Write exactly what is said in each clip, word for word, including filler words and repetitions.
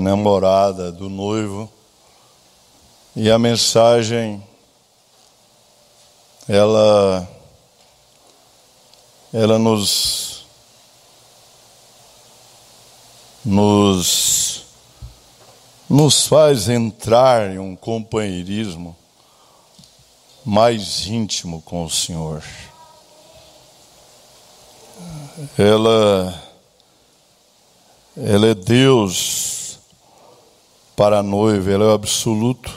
namorada do noivo, e a mensagem, ela, ela nos, nos, nos faz entrar em um companheirismo mais íntimo com o Senhor. Ela, ela é Deus para a noiva, ela é o absoluto.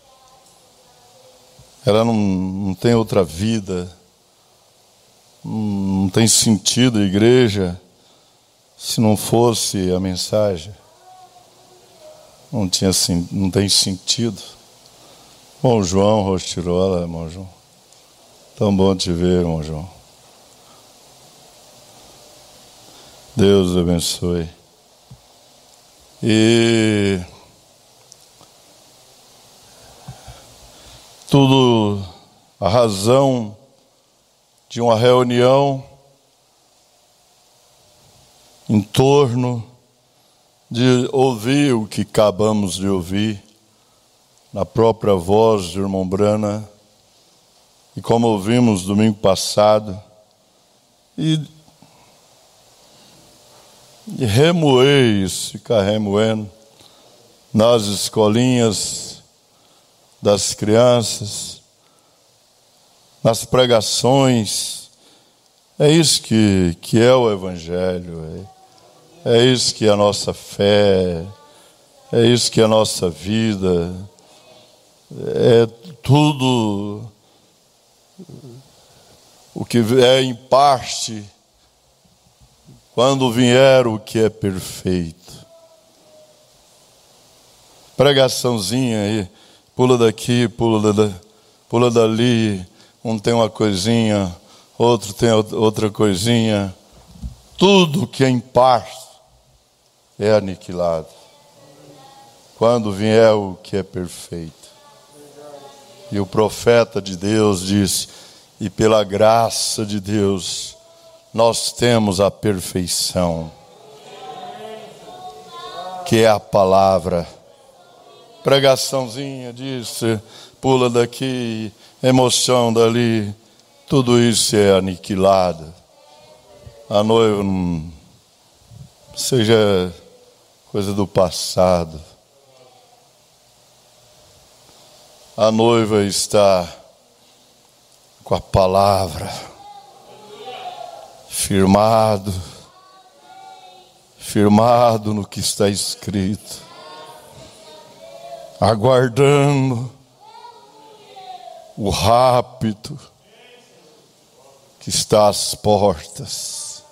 Ela não, não tem outra vida, não tem sentido a igreja se não fosse a mensagem. Não, tinha, não tem sentido. Bom, João Rostirola, irmão João. Tão bom te ver, irmão João. Deus abençoe. E tudo, a razão de uma reunião em torno de ouvir o que acabamos de ouvir na própria voz do irmão Brana, e como ouvimos domingo passado, e, e remoer isso, ficar remoendo nas escolinhas das crianças, nas pregações. É isso que, que é o Evangelho, é, é isso que é a nossa fé, é isso que é a nossa vida, é tudo o que é em parte, quando vier o que é perfeito. Pregaçãozinha aí, pula daqui, pula, da, pula dali, um tem uma coisinha, outro tem outra coisinha. Tudo que é em parte é aniquilado quando vier o que é perfeito. E o profeta de Deus disse: e pela graça de Deus nós temos a perfeição, que é a palavra. Pregaçãozinha disse, pula daqui, emoção dali, tudo isso é aniquilado. A noiva não seja coisa do passado. A noiva está com a palavra, firmado, firmado no que está escrito, aguardando o rapto que está às portas,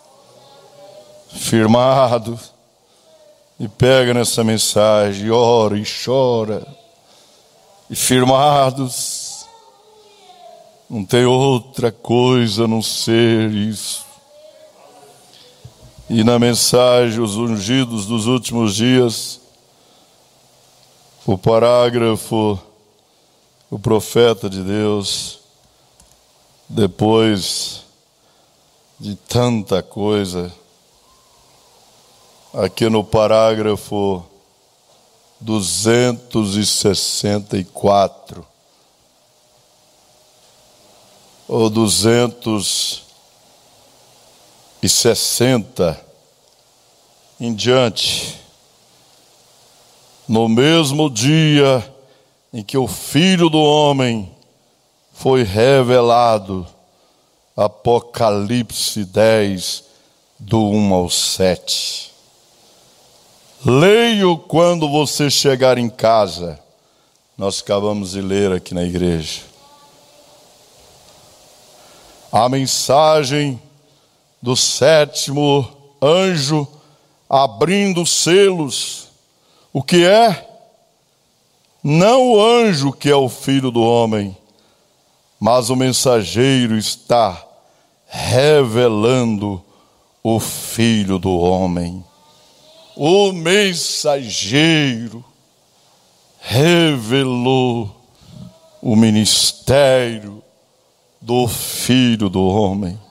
firmado, e pega nessa mensagem, ora e chora, e firmados, não tem outra coisa a não ser isso. E na mensagem, os ungidos dos últimos dias, o parágrafo, o profeta de Deus, depois de tanta coisa, aqui no parágrafo duzentos e sessenta e quatro, ou duzentos e sessenta em diante, no mesmo dia em que o Filho do Homem foi revelado, Apocalipse dez, do um ao sete. Leio quando você chegar em casa. Nós acabamos de ler aqui na igreja. A mensagem do sétimo anjo abrindo os selos. O que é? Não o anjo que é o Filho do Homem, mas o mensageiro está revelando o Filho do Homem. O mensageiro revelou o ministério do Filho do Homem,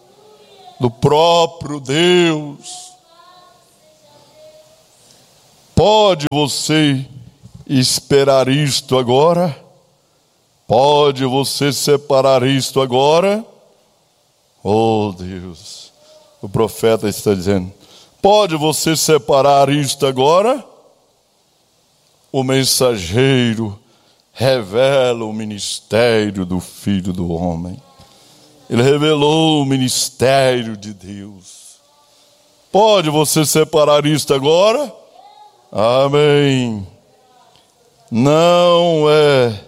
do próprio Deus, Pode você esperar isto agora? Pode você separar isto agora? Oh Deus, o profeta está dizendo, pode você separar isto agora? O mensageiro revela o ministério do Filho do Homem. Ele revelou o ministério de Deus. Pode você separar isto agora? Amém. Não é.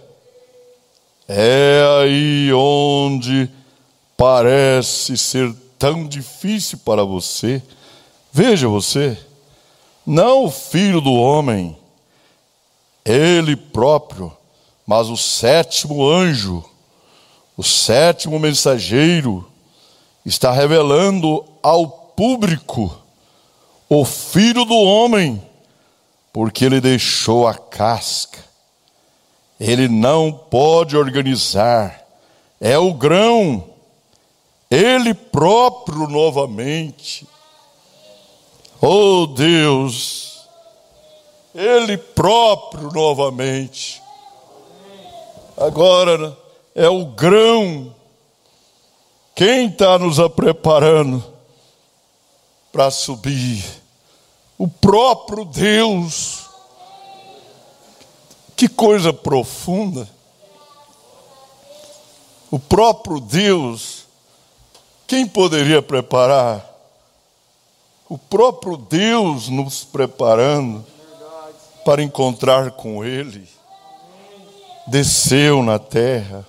É aí onde parece ser tão difícil para você. Veja você, não o Filho do Homem, ele próprio, mas o sétimo anjo, o sétimo mensageiro, está revelando ao público o Filho do Homem, porque ele deixou a casca. Ele não pode organizar, é o grão, ele próprio novamente. Oh Deus, ele próprio novamente. Agora é o grão. Quem está nos preparando para subir? O próprio Deus. Que coisa profunda. O próprio Deus. Quem poderia preparar? O próprio Deus nos preparando para encontrar com Ele. Desceu na terra.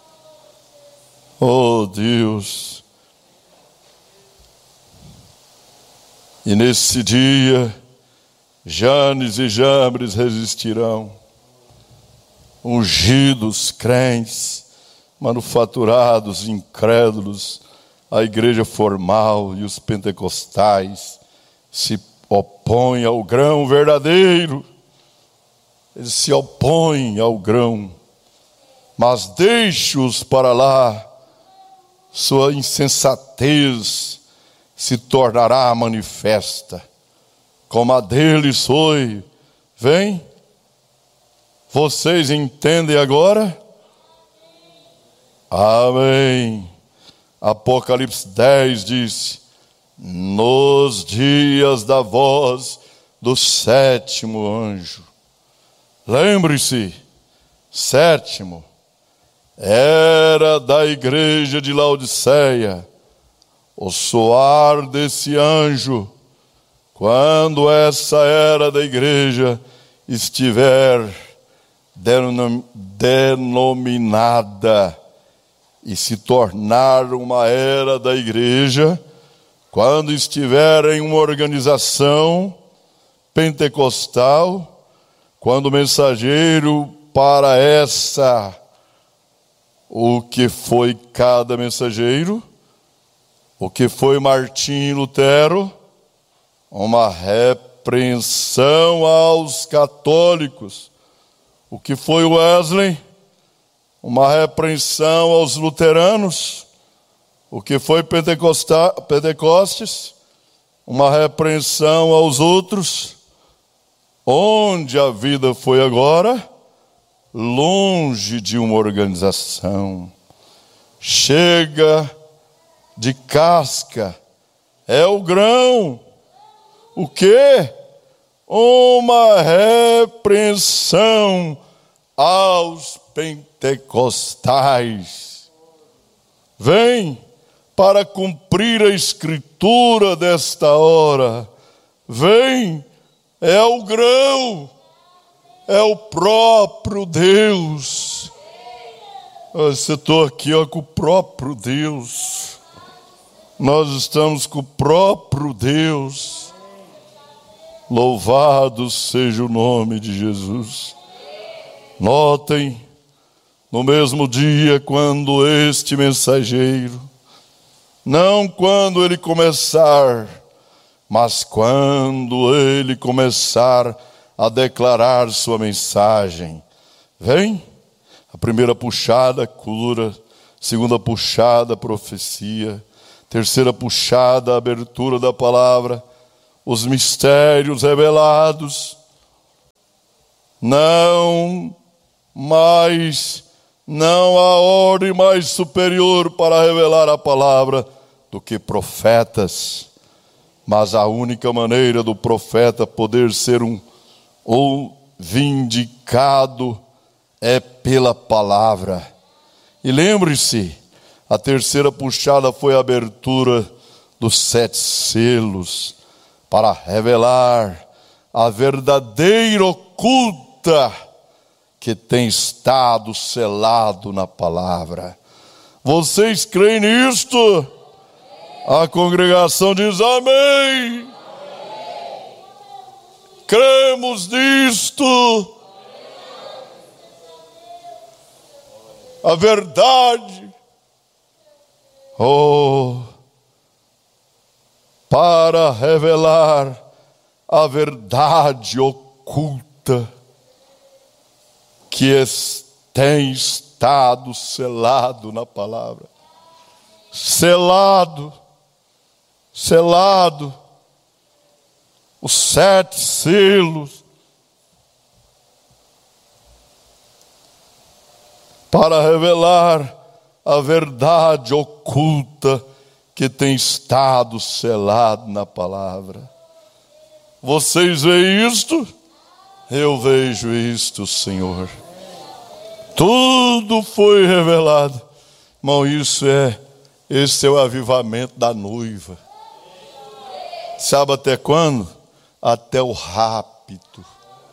Oh Deus. E nesse dia, Janes e Jambres resistirão. Ungidos, crentes, manufaturados, incrédulos, a igreja formal e os pentecostais se opõem ao grão verdadeiro. Eles se opõem ao grão, mas deixe-os para lá, sua insensatez se tornará manifesta, como a deles foi. Vem, vocês entendem agora? Amém. Apocalipse dez diz, nos dias da voz do sétimo anjo. Lembre-se, sétimo, era da igreja de Laodiceia, o soar desse anjo, quando essa era da igreja estiver denominada e se tornar uma era da igreja, quando estiver em uma organização pentecostal, quando o mensageiro para essa, o que foi cada mensageiro, o que foi Martim Lutero, uma repreensão aos católicos, o que foi Wesley, uma repreensão aos luteranos, o que foi Pentecostes, uma repreensão aos outros. Onde a vida foi agora? Longe de uma organização. Chega de casca. É o grão. O quê? Uma repreensão aos pentecostais. Vem para cumprir a escritura desta hora. Vem. É o grão, é o próprio Deus. Você está aqui ó, com o próprio Deus. Nós estamos com o próprio Deus. Louvado seja o nome de Jesus. Notem, no mesmo dia, quando este mensageiro, não quando ele começar, mas quando ele começar a declarar sua mensagem, vem, a primeira puxada, cura, segunda puxada, profecia, terceira puxada, abertura da palavra, os mistérios revelados, Não mais, não há ordem mais superior para revelar a palavra do que profetas. Mas a única maneira do profeta poder ser um ou vindicado é pela palavra. E lembre-se, a terceira puxada foi a abertura dos sete selos, para revelar a verdadeira oculta que tem estado selado na palavra. Vocês creem nisto? A congregação diz amém. Cremos nisto. A verdade. Oh, para revelar a verdade oculta que tem estado selado na palavra. Selado, selado, os sete selos, para revelar a verdade oculta que tem estado selado na palavra. Vocês veem isto? Eu vejo isto, Senhor. Tudo foi revelado. Irmão, isso é, esse é o avivamento da noiva. Sabe até quando? Até o rapto.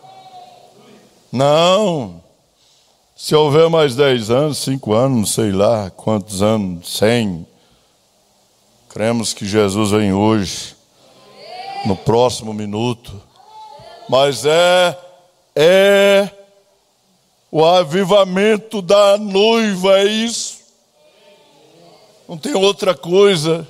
Não. Se houver mais dez anos, cinco anos, não sei lá quantos anos, cem. Cremos que Jesus vem hoje, no próximo minuto. Mas é, é o avivamento da noiva, é isso. Não tem outra coisa.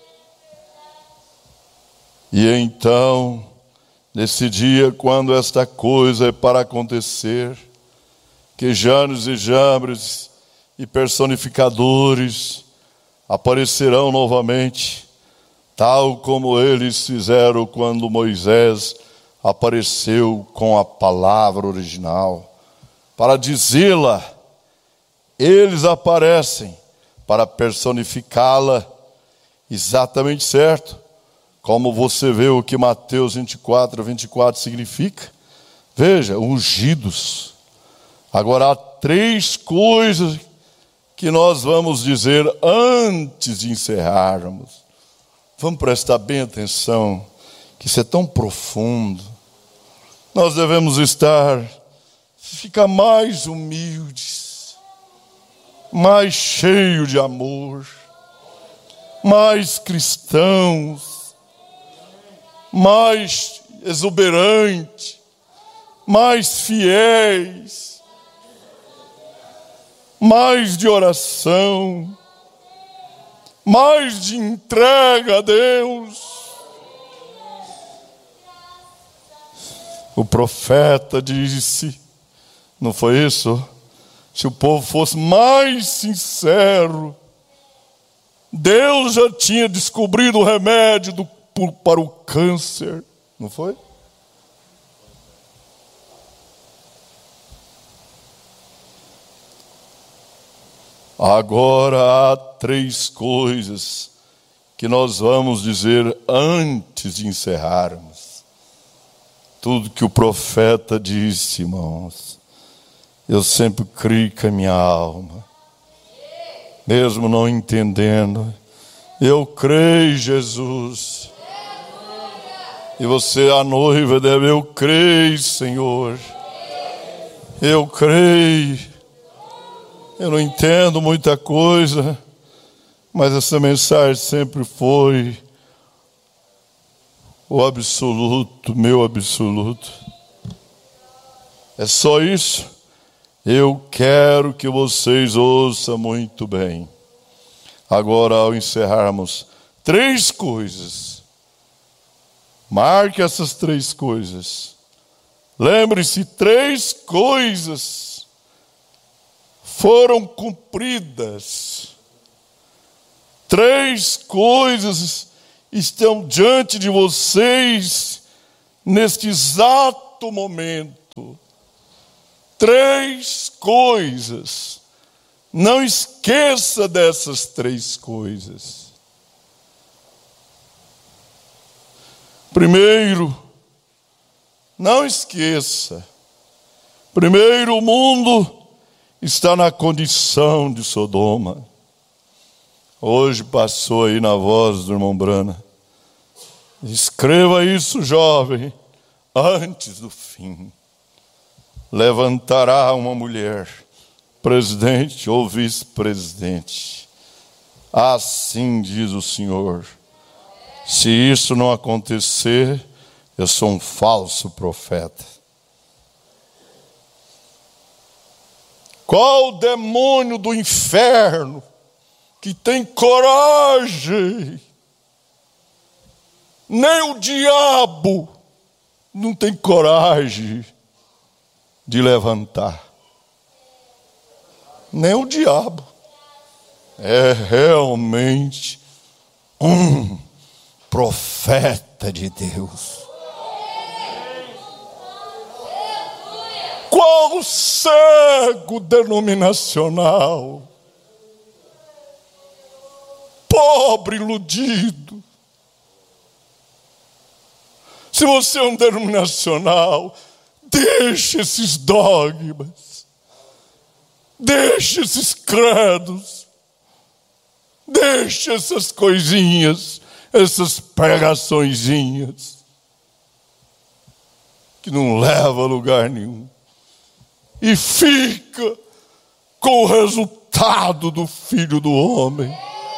E então, nesse dia, quando esta coisa é para acontecer, que Janes e Jambres e personificadores aparecerão novamente, tal como eles fizeram quando Moisés apareceu com a palavra original. Para dizê-la, eles aparecem para personificá-la, exatamente certo, como você vê o que Mateus vinte e quatro, vinte e quatro significa. Veja, ungidos. Agora há três coisas que nós vamos dizer antes de encerrarmos. Vamos prestar bem atenção, que isso é tão profundo. Nós devemos estar, ficar mais humildes, mais cheios de amor, mais cristãos, mais exuberantes, mais fiéis, mais de oração, mais de entrega a Deus. O profeta disse, não foi isso? Se o povo fosse mais sincero, Deus já tinha descobrido o remédio do, para o câncer, não foi? Agora há três coisas que nós vamos dizer antes de encerrarmos. Tudo que o profeta disse, irmãos, eu sempre criei com a minha alma, mesmo não entendendo. Eu creio, Jesus. E você, a noiva, deve, eu creio, Senhor. Eu creio. Eu não entendo muita coisa, mas essa mensagem sempre foi o absoluto, meu absoluto. É só isso. Eu quero que vocês ouçam muito bem. Agora, ao encerrarmos, três coisas. Marque essas três coisas. Lembre-se, três coisas foram cumpridas. Três coisas estão diante de vocês neste exato momento. Três coisas. Não esqueça dessas três coisas. Primeiro, não esqueça. Primeiro, o mundo está na condição de Sodoma. Hoje passou aí na voz do irmão Brana. Escreva isso, jovem, antes do fim. Levantará uma mulher, presidente ou vice-presidente. Assim diz o Senhor. Se isso não acontecer, eu sou um falso profeta. Qual o demônio do inferno que tem coragem? Nem o diabo não tem coragem de levantar. Nem o diabo. É realmente um profeta de Deus. Qual cego denominacional? Pobre iludido. Se você é um denominacional, deixe esses dogmas, deixe esses credos, deixe essas coisinhas, essas pregaçõezinhas, que não levam a lugar nenhum. E fica com o resultado do Filho do Homem.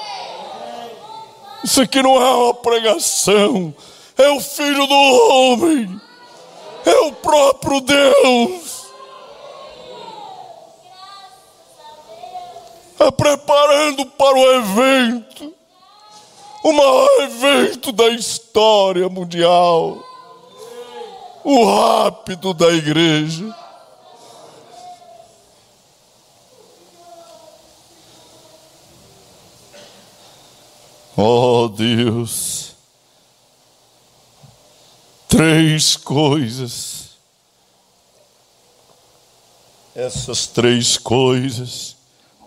Isso aqui não é uma pregação, é o Filho do Homem, é o próprio Deus. É preparando para o evento, o maior evento da história mundial, o rápido da igreja. Oh Deus, três coisas, essas três coisas.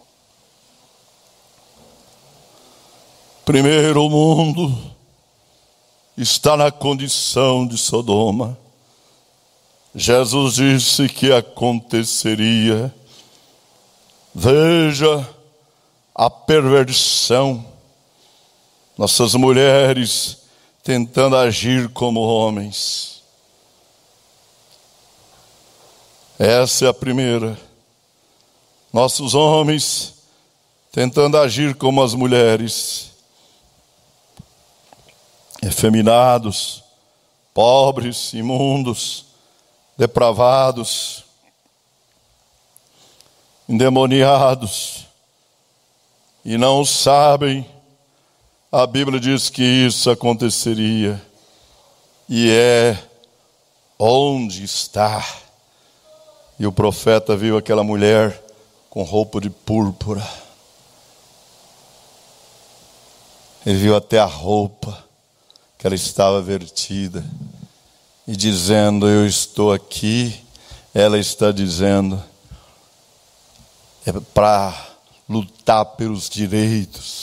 Primeiro, o mundo está na condição de Sodoma. Jesus disse que aconteceria. Veja a perversão. Nossas mulheres tentando agir como homens. Essa é a primeira. Nossos homens tentando agir como as mulheres. Efeminados, pobres, imundos, depravados, endemoniados. E não sabem. A Bíblia diz que isso aconteceria. E é onde está. E o profeta viu aquela mulher com roupa de púrpura. Ele viu até a roupa que ela estava vertida. E dizendo, eu estou aqui. Ela está dizendo, é para lutar pelos direitos.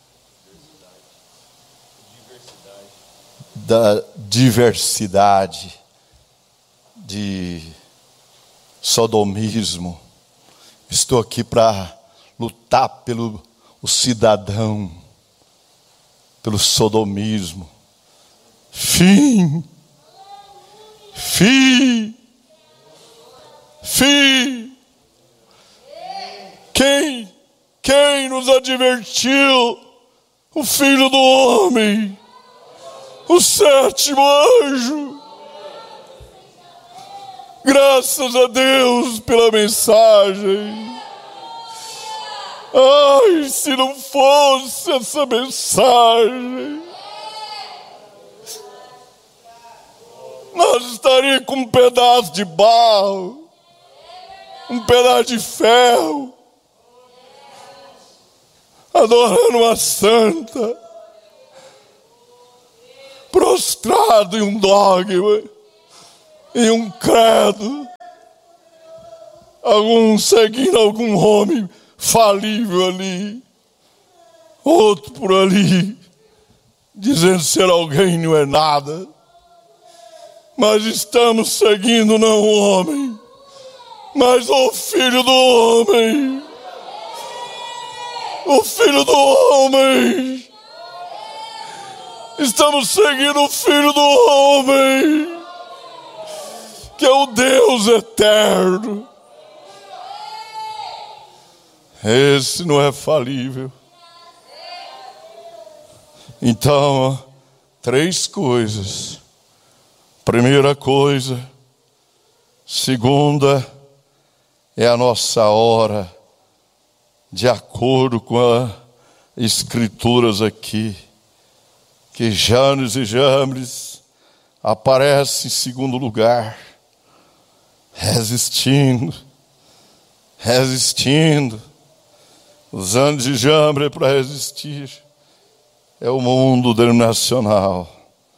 Da diversidade de sodomismo. Estou aqui para lutar pelo o cidadão, pelo sodomismo. Fim, fim, fim. Quem, quem nos advertiu? O Filho do Homem. O sétimo anjo. Graças a Deus pela mensagem. Ai, se não fosse essa mensagem, nós estaríamos com um pedaço de barro, um pedaço de ferro, adorando uma santa, prostrado em um dogma, em um credo. algum seguindo algum homem falível ali, outro por ali, dizendo ser alguém não é nada. Mas estamos seguindo não o homem, mas o Filho do homem. O Filho do homem. Estamos seguindo o Filho do homem, que é o Deus eterno. Esse não é falível. Então, três coisas. Primeira coisa, segunda, é a nossa hora, de acordo com as escrituras aqui, que Janes e Jambres aparece em segundo lugar, resistindo, resistindo. Os Janes e Jambres para resistir é o mundo denominacional.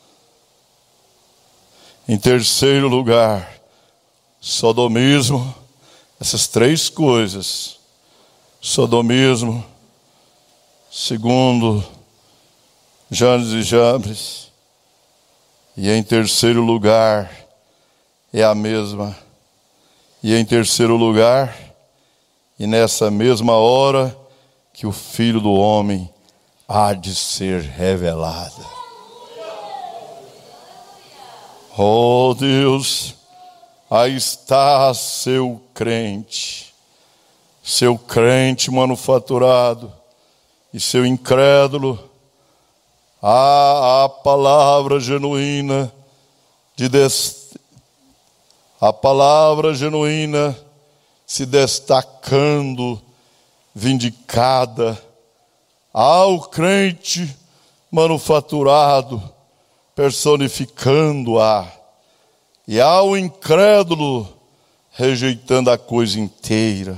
Em terceiro lugar, sodomismo, essas três coisas, sodomismo, segundo, Janes e Jambres, e em terceiro lugar, é a mesma, e em terceiro lugar, e nessa mesma hora, que o Filho do Homem há de ser revelado. Oh Deus, aí está seu crente, seu crente manufaturado e seu incrédulo, a, a palavra genuína, de des, a palavra genuína se destacando, vindicada, ao crente manufaturado, personificando-a, e ao incrédulo, rejeitando a coisa inteira.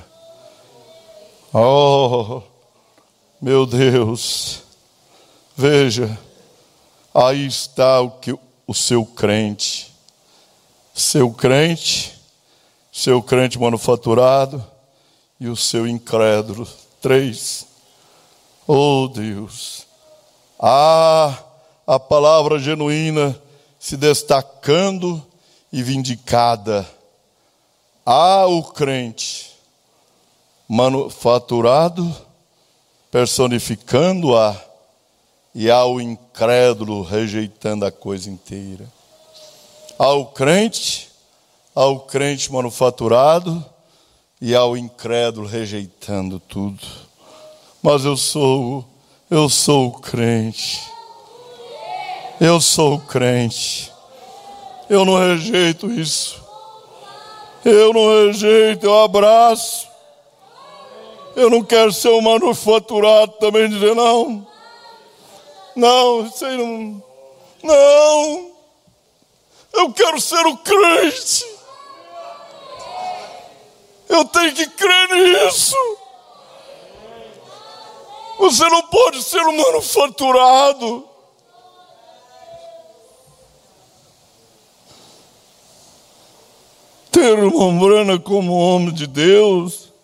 Oh, meu Deus, veja, aí está o, que, o seu crente, seu crente, seu crente manufaturado e o seu incrédulo. Três. Oh Deus, ah, a palavra genuína se destacando e vindicada. Há o crente manufaturado, personificando-a, e há o incrédulo rejeitando a coisa inteira. Há o crente, há o crente manufaturado, e há o incrédulo rejeitando tudo. Mas eu sou, eu sou o crente. Eu sou crente, eu não rejeito isso, eu não rejeito, eu abraço. Eu não quero ser um manufaturado também, dizer não, não, isso aí não, não, eu quero ser o crente, eu tenho que crer nisso. Você não pode ser um manufaturado. Ter uma Brana como homem de Deus,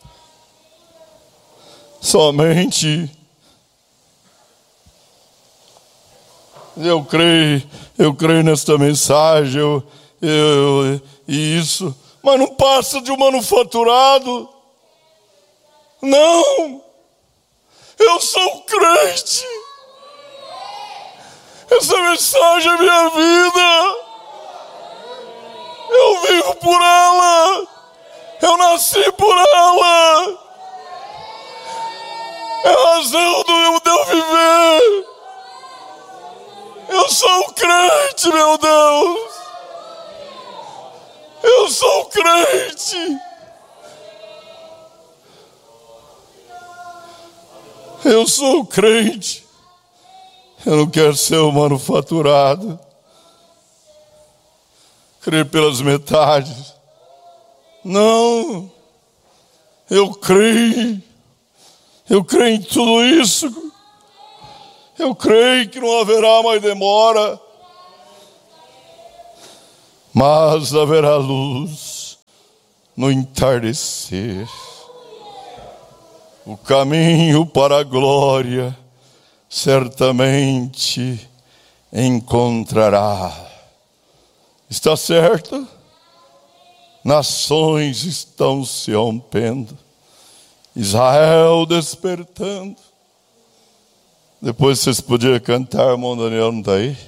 somente eu creio, eu creio nesta mensagem, eu, eu, e isso, mas não passa de um manufaturado. Não, eu sou crente, essa mensagem é minha vida. Eu vivo por ela, eu nasci por ela, é a razão do eu, de eu viver. Eu sou crente, meu Deus, eu sou crente, eu sou crente, eu não quero ser um manufaturado. Crer pelas metades. Não. Eu creio. Eu creio em tudo isso. Eu creio que não haverá mais demora. Mas haverá luz. no entardecer. O caminho para a glória certamente encontrará. Está certo? Nações estão se rompendo, Israel despertando. Depois vocês podiam cantar, irmão Daniel não está aí?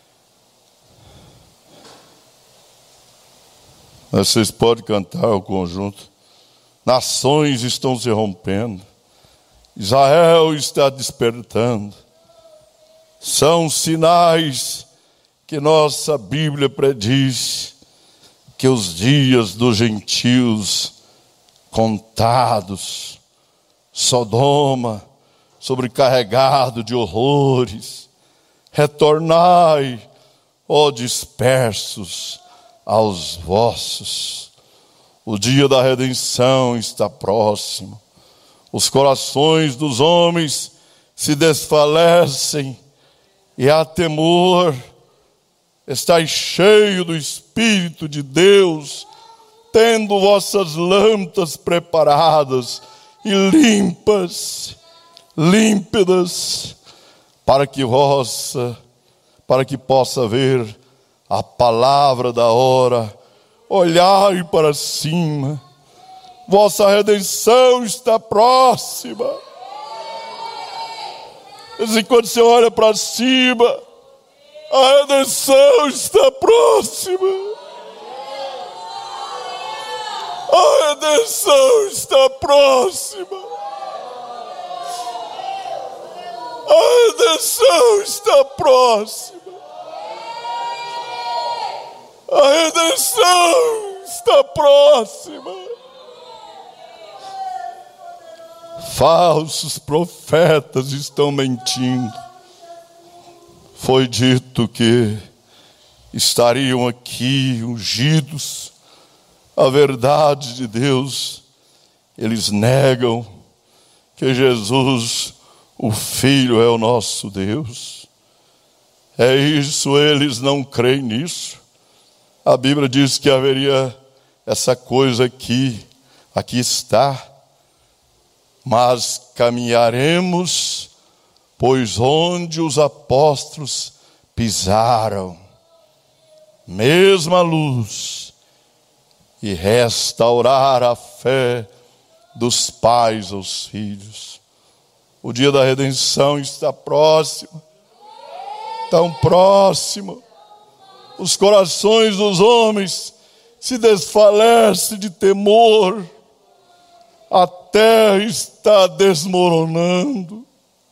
Mas vocês podem cantar o conjunto. Nações estão se rompendo, Israel está despertando. São sinais que nossa Bíblia prediz que os dias dos gentios contados. Sodoma, sobrecarregado de horrores, retornai, ó dispersos, aos vossos. O dia da redenção está próximo. Os corações dos homens se desfalecem e há temor. Estais cheio do Espírito de Deus, tendo vossas lâmpadas preparadas e limpas, límpidas, para que vossa, para que possa ver a palavra da hora. Olhai para cima, vossa redenção está próxima. E quando você olha para cima, a redenção está próxima. A redenção está próxima. A redenção está próxima. A redenção está próxima. Falsos profetas estão mentindo. Foi dito que estariam aqui ungidos. A verdade de Deus, eles negam que Jesus, o Filho, é o nosso Deus. É isso, eles não creem nisso. A Bíblia diz que haveria essa coisa aqui, aqui está. Mas caminharemos, pois onde os apóstolos pisaram, mesma luz, e restaurar a fé dos pais aos filhos. O dia da redenção está próximo, tão próximo. Os corações dos homens se desfalecem de temor. A terra está desmoronando.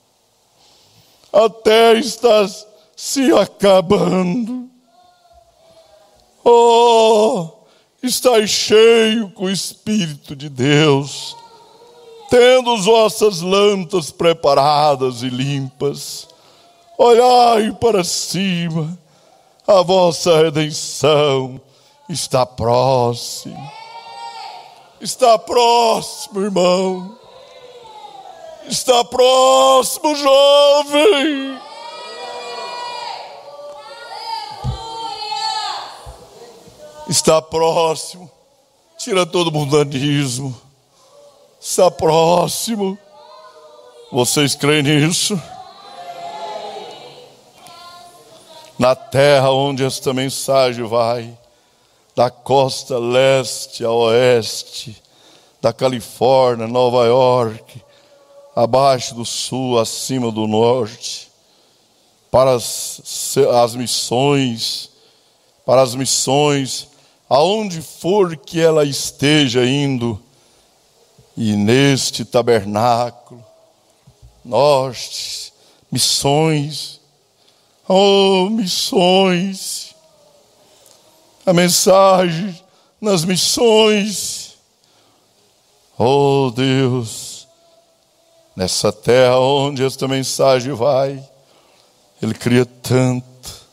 A terra está se acabando. Oh, está cheio com o Espírito de Deus, tendo as vossas lâmpadas preparadas e limpas. Olhai para cima, a vossa redenção está próxima. Está próximo, irmão. Está próximo, jovem. Está próximo. Tira todo o mundanismo. Está próximo. Vocês creem nisso? Na terra onde esta mensagem vai, da costa leste a oeste, da Califórnia, Nova York, abaixo do sul, acima do norte, para as, as missões, para as missões, aonde for que ela esteja indo, e neste tabernáculo, nós, missões, oh, missões, a mensagem nas missões. Oh Deus, nessa terra onde esta mensagem vai, Ele cria tanto.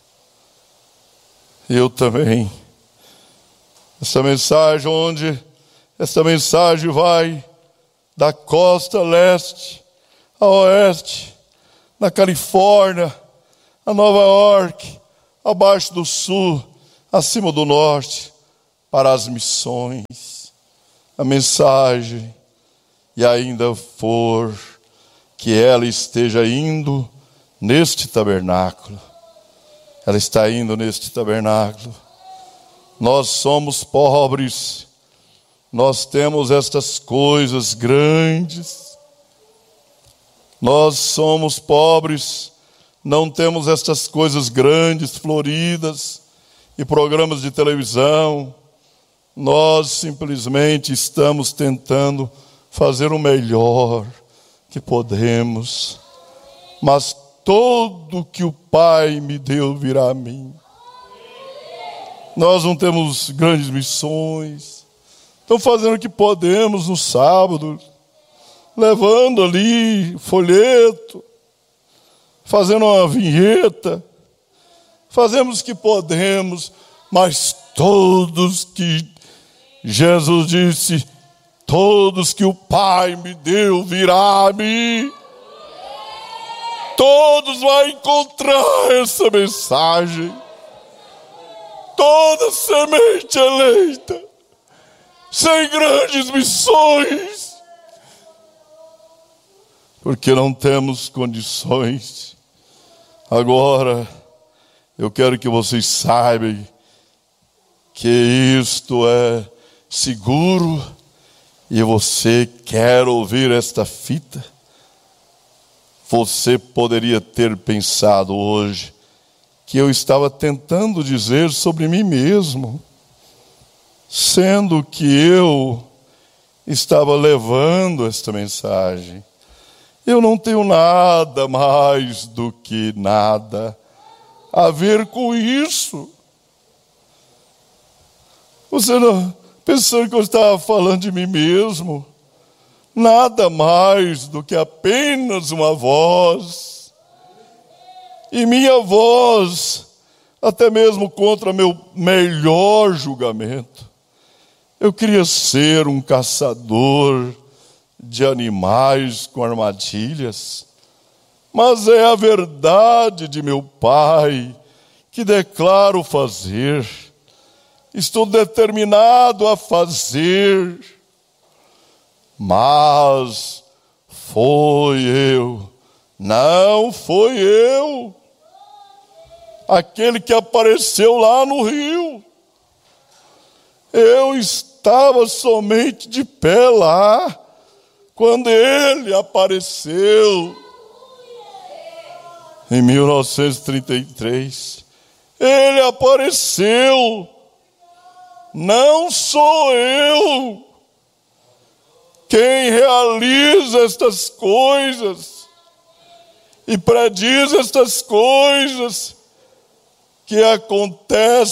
Eu também. Essa mensagem onde essa mensagem vai da costa leste a oeste, na Califórnia, a Nova York, abaixo do sul, acima do norte, para as missões. a mensagem e ainda for que ela esteja indo neste tabernáculo. Ela está indo neste tabernáculo. Nós somos pobres, nós temos estas coisas grandes. Nós somos pobres, não temos estas coisas grandes, floridas, e programas de televisão. Nós simplesmente estamos tentando fazer o melhor que podemos. Mas todo que o Pai me deu virá a mim. Nós não temos grandes missões. Estamos fazendo o que podemos no sábado, levando ali folheto, fazendo uma vinheta. Fazemos o que podemos, mas todos que Jesus disse, todos que o Pai me deu virá a mim. Todos vão encontrar essa mensagem. Toda semente eleita, sem grandes missões, porque não temos condições. Agora, eu quero que vocês saibam que isto é seguro e você quer ouvir esta fita. Você poderia ter pensado hoje que eu estava tentando dizer sobre mim mesmo, sendo que eu estava levando esta mensagem. Eu não tenho nada mais do que nada a ver com isso. Você não pensando que eu estava falando de mim mesmo? Nada mais do que apenas uma voz. E minha voz, até mesmo contra meu melhor julgamento. Eu queria ser um caçador de animais com armadilhas. Mas é a verdade de meu Pai que declaro fazer. Estou determinado a fazer. Mas foi eu, não foi eu, aquele que apareceu lá no rio. Eu estava somente de pé lá, quando ele apareceu. Em mil novecentos e trinta e três, ele apareceu. Não sou eu quem realiza estas coisas e prediz estas coisas que acontecem